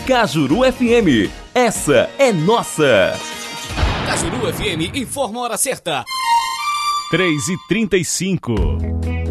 Cajuru FM, essa é nossa. Cajuru FM informa a hora certa. 3h35.